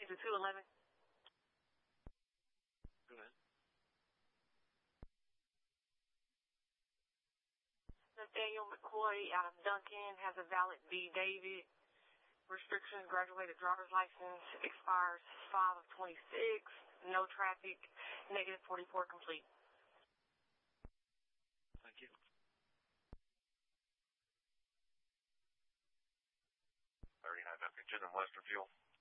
to 211. Go ahead. Nathaniel McCoy out of Duncan has a valid D. David. Restrictions, graduated driver's license, expires 5 of 26. No traffic, negative 44 complete. Thank you. 39 Duncan, Chisholm Western Fuel.